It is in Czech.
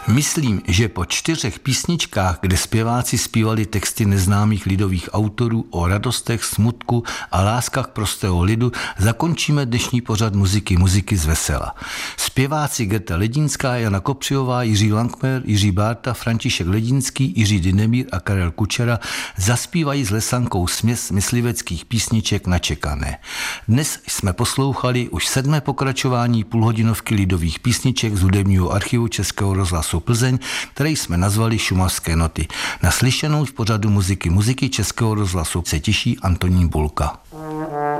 Myslím, že po 4 písničkách, kde zpěváci zpívali texty neznámých lidových autorů o radostech, smutku a láskách prostého lidu, zakončíme dnešní pořad muziky z vesela. Zpěváci Greta Ledínská, Jana Kopřivová, Jiří Langmer, Jiří Bárta, František Ledínský, Jiří Dynemír a Karel Kučera zaspívají s Lesankou směs mysliveckých písniček na čekané. Dnes jsme poslouchali už 7. pokračování půlhodinovky lidových písniček z hudebního archivu Českého rozhlasu Plzeň, které jsme nazvali Šumavské noty. Naslyšenou v pořadu muziky Českého rozhlasu se těší Antonín Bulka.